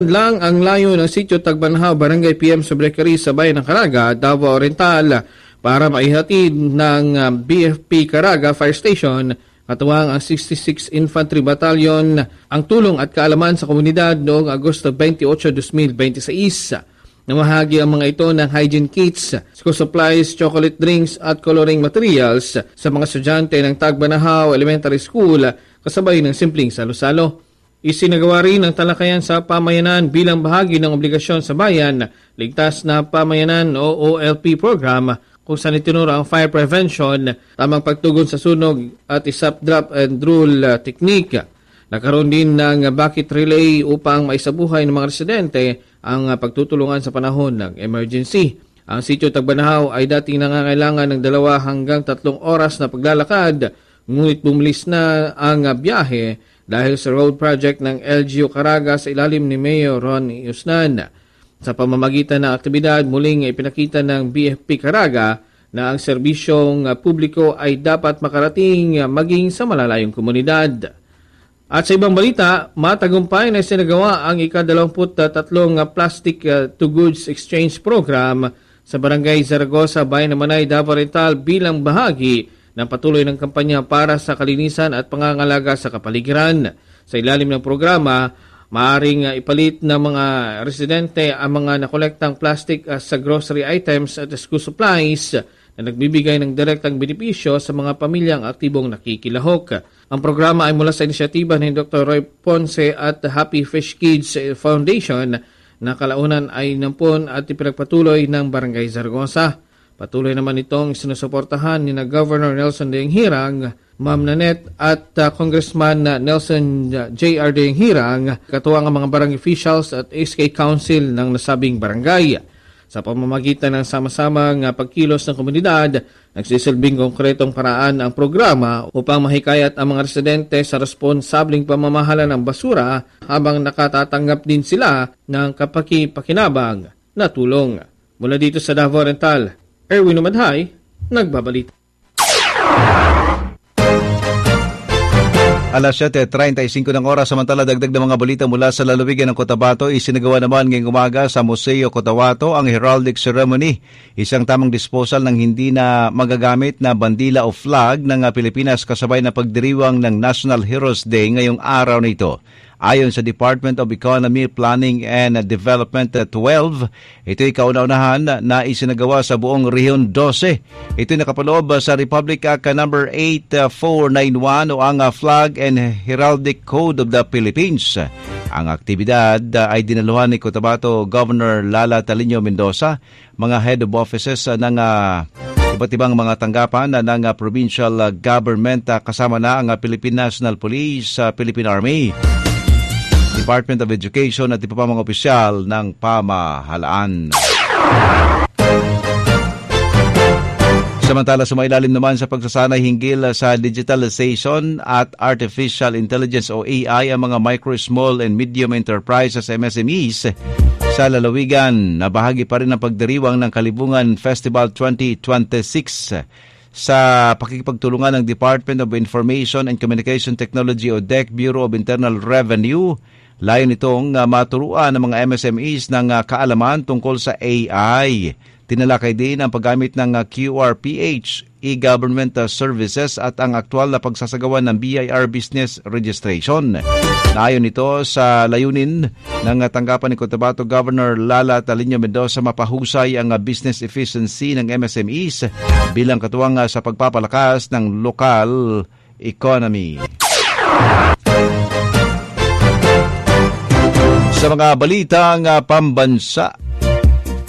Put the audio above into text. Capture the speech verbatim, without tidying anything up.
lang ang layo ng sitio Tagbanhaw, Barangay P M Sobrecari sa Bayan ng Caraga, Davao Oriental para maihatid ng B F P Caraga Fire Station katuwang ang sixty-sixth Infantry Battalion ang tulong at kaalaman sa komunidad noong Agosto twenty-eight, twenty twenty-six. Namahagi ang mga ito ng hygiene kits, school supplies, chocolate drinks at coloring materials sa mga estudyante ng Tagbanhaw Elementary School kasabay ng simpleng salo-salo. Isinagawa rin ang talakayan sa pamayanan bilang bahagi ng obligasyon sa bayan, Ligtas na Pamayanan o O L P program kung saan itinuro ang fire prevention, tamang pagtugon sa sunog at isap drop and roll technique. Nagkaroon din ng bucket relay upang maisabuhay ng mga residente ang pagtutulungan sa panahon ng emergency. Ang sitio Tagbanhaw ay dating nangangailangan ng dalawa hanggang tatlong oras na paglalakad, ngunit bumilis na ang biyahe dahil sa road project ng L G U Caraga sa ilalim ni Mayor Ron Yusnan. Sa pamamagitan ng aktibidad, muling ipinakita ng B F P Caraga na ang serbisyong publiko ay dapat makarating maging sa malalayong komunidad. At sa ibang balita, matagumpay na isinagawa ang ika-dalawamput tatlong Plastic to Goods Exchange Program sa Barangay Zaragoza, Bayan ng Manay, Davao Oriental bilang bahagi ng patuloy ng kampanya para sa kalinisan at pangangalaga sa kapaligiran. Sa ilalim ng programa, maaaring ipalit ng mga residente ang mga nakolektang plastic sa grocery items at school supplies na nagbibigay ng direktang benepisyo sa mga pamilyang aktibong nakikilahok. Ang programa ay mula sa inisyatiba ni Doctor Roy Ponce at Happy Fish Kids Foundation na kalaunan ay nampun at ipinagpatuloy ng Barangay Zaragoza. Patuloy naman itong sinusuportahan ni na Governor Nelson Daeng Hirang, Ma'am Nanette at uh, Congressman uh, Nelson uh, J R Daeng Hirang, katuwang ang mga barangay officials at S K Council ng nasabing barangay. Sa pamamagitan ng sama-samang uh, pagkilos ng komunidad, nagsisilbing konkretong paraan ang programa upang mahikayat ang mga residente sa responsableng pamamahala ng basura habang nakatatanggap din sila ng kapaki-pakinabang na tulong. Mula dito sa Davao Oriental, Erwin Umadhay, nagbabalita. Alas siyete treinta y cinco ng oras, samantala dagdag ng mga balita mula sa lalawigan ng Cotabato. Isinagawa naman ngayong umaga sa Museo Cotabato ang heraldic ceremony, isang tamang disposal ng hindi na magagamit na bandila o flag ng Pilipinas kasabay na pagdiriwang ng National Heroes Day ngayong araw na ito. Ayon sa Department of Economy, Planning and Development twelve, ito'y kauna-unahan na isinagawa sa buong Rehiyon twelve. Ito'y nakapaloob sa Republic Act number eight four nine one o ang Flag and Heraldic Code of the Philippines. Ang aktibidad ay dinaluhan ni Cotabato Governor Lala Talino Mendoza, mga head of offices ng uh, iba't ibang mga tanggapan ng uh, provincial government uh, kasama na ang uh, Philippine National Police, uh, Philippine Army, Department of Education at iba pa mga opisyal ng pamahalaan. Samantala, sumailalim naman sa pagsasanay hinggil sa digitalization at artificial intelligence o A I ang mga micro, small and medium enterprises M S M Es sa lalawigan na bahagi pa rin ng pagdiriwang ng Kalibungan Festival twenty twenty-six. Sa pakikipagtulungan ng Department of Information and Communication Technology o D E C, Bureau of Internal Revenue, layo nitong uh, maturuan ng mga M S M Es ng uh, kaalaman tungkol sa A I. Tinalakay din ang paggamit ng uh, Q R P H, e-government uh, services at ang aktwal na pagsasagawa ng B I R business registration. Naayon nito sa layunin ng uh, tanggapan ni Cotabato Governor Lala Talino Mendoza mapahusay ang uh, business efficiency ng M S M Es bilang katuwang uh, sa pagpapalakas ng lokal economy. Sa mga balitang uh, pambansa,